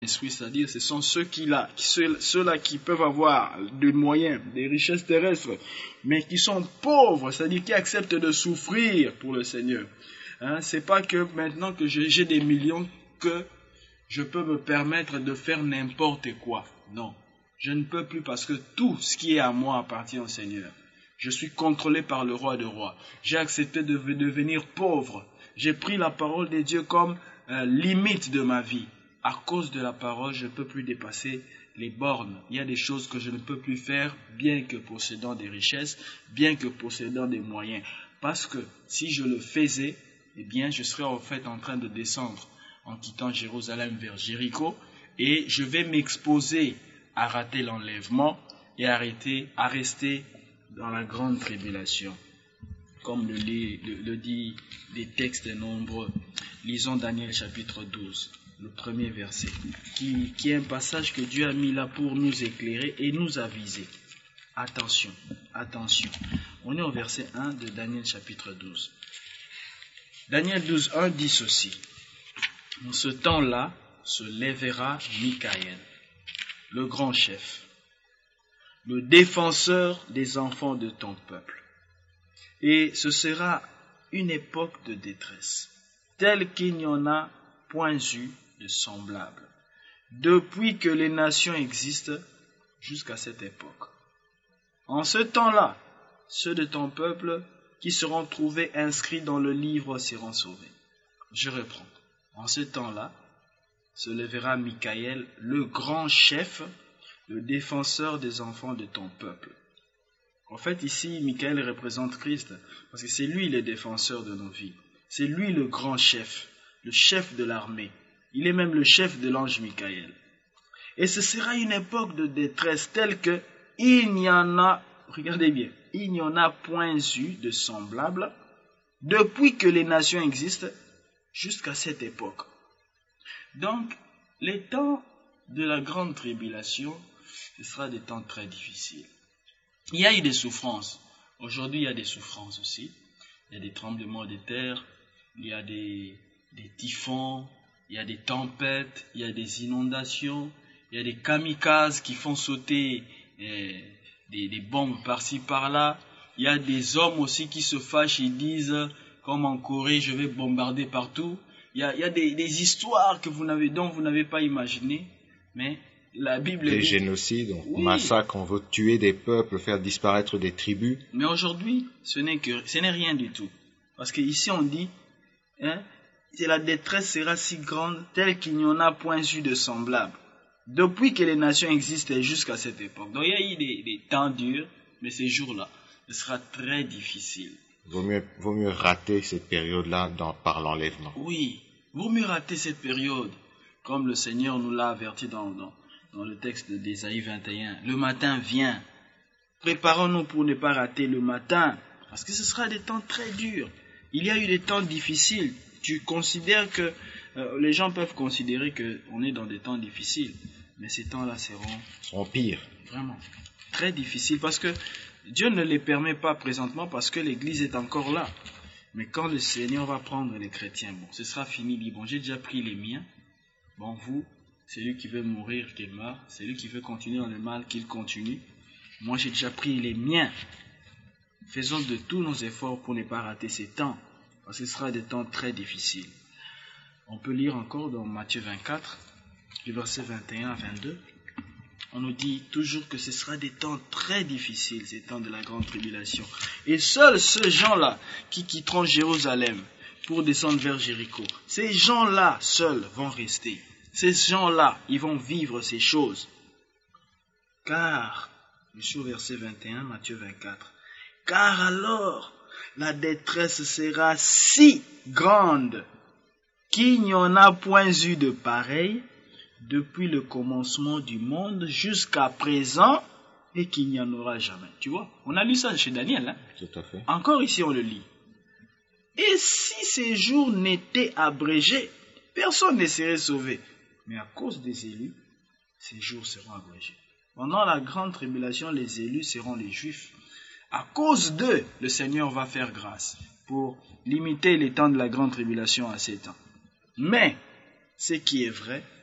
esprit, c'est-à-dire ce sont ceux-là qui peuvent avoir des moyens, des richesses terrestres, mais qui sont pauvres, c'est-à-dire qui acceptent de souffrir pour le Seigneur. C'est pas que maintenant que j'ai des millions que je peux me permettre de faire n'importe quoi. Non, je ne peux plus parce que tout ce qui est à moi appartient au Seigneur. Je suis contrôlé par le roi des rois. J'ai accepté de devenir pauvre. J'ai pris la parole de Dieu comme limite de ma vie. À cause de la parole, je ne peux plus dépasser les bornes. Il y a des choses que je ne peux plus faire, bien que possédant des richesses, bien que possédant des moyens. Parce que si je le faisais, eh bien, je serais en fait en train de descendre en quittant Jérusalem vers Jéricho, et je vais m'exposer à rater l'enlèvement et à rester dans la grande tribulation. Comme le dit des textes nombreux. Lisons Daniel chapitre 12. Le premier verset, qui est un passage que Dieu a mis là pour nous éclairer et nous aviser. Attention. On est au verset 1 de Daniel chapitre 12. Daniel 12, 1 dit ceci. En ce temps-là se lèvera Michaël, le grand chef, le défenseur des enfants de ton peuple. Et ce sera une époque de détresse, telle qu'il n'y en a point eu de semblable, depuis que les nations existent jusqu'à cette époque. En ce temps-là, ceux de ton peuple qui seront trouvés inscrits dans le livre seront sauvés. Je reprends. En ce temps-là, se lèvera Michaël, le grand chef, le défenseur des enfants de ton peuple. En fait, ici, Michaël représente Christ, parce que c'est lui le défenseur de nos vies. C'est lui le grand chef, le chef de l'armée. Il est même le chef de l'ange Michaël. Et ce sera une époque de détresse telle que il n'y en a, regardez bien, il n'y en a point eu de semblable depuis que les nations existent jusqu'à cette époque. Donc, les temps de la grande tribulation, ce sera des temps très difficiles. Il y a eu des souffrances. Aujourd'hui, il y a des souffrances aussi. Il y a des tremblements de terre, il y a des typhons, il y a des tempêtes, il y a des inondations, il y a des kamikazes qui font sauter des bombes par-ci par-là. Il y a des hommes aussi qui se fâchent et disent, comme en Corée, je vais bombarder partout. Il y a des histoires dont vous n'avez pas imaginé, mais la Bible dit... Des génocides, oui. Massacres, on veut tuer des peuples, faire disparaître des tribus. Mais aujourd'hui, ce n'est rien du tout. Parce qu'ici on dit, la détresse sera si grande, telle qu'il n'y en a point eu de semblable. Depuis que les nations existent jusqu'à cette époque. Donc il y a eu des temps durs, mais ces jours-là, ce sera très difficile. Vaut mieux rater cette période-là par l'enlèvement. Oui, vaut mieux rater cette période, comme le Seigneur nous l'a averti dans le texte d'Ésaïe 21. Le matin vient. Préparons-nous pour ne pas rater le matin, parce que ce sera des temps très durs. Il y a eu des temps difficiles. Tu considères que les gens peuvent considérer qu'on est dans des temps difficiles, mais ces temps-là seront pires. Vraiment très difficiles, parce que Dieu ne les permet pas présentement, parce que l'Église est encore là. Mais quand le Seigneur va prendre les chrétiens, bon, ce sera fini. Dit, bon, j'ai déjà pris les miens. Bon, vous, celui qui veut mourir, qu'il meure. Celui qui veut continuer dans le mal, qu'il continue. Moi, j'ai déjà pris les miens. Faisons de tous nos efforts pour ne pas rater ces temps, parce que ce sera des temps très difficiles. On peut lire encore dans Matthieu 24, du verset 21 à 22. On nous dit toujours que ce sera des temps très difficiles, ces temps de la grande tribulation. Et seuls ces gens-là qui quitteront Jérusalem pour descendre vers Jéricho, ces gens-là seuls vont rester. Ces gens-là, ils vont vivre ces choses. Car, je suis au verset 21, Matthieu 24, car alors la détresse sera si grande qu'il n'y en a point eu de pareil depuis le commencement du monde jusqu'à présent, et qu'il n'y en aura jamais. Tu vois, on a lu ça chez Daniel. Hein? Tout à fait. Encore ici, on le lit. Et si ces jours n'étaient abrégés, personne ne serait sauvé. Mais à cause des élus, ces jours seront abrégés. Pendant la grande tribulation, les élus seront les Juifs. À cause d'eux, le Seigneur va faire grâce pour limiter les temps de la grande tribulation à 7 ans. Mais, ce qui est vrai,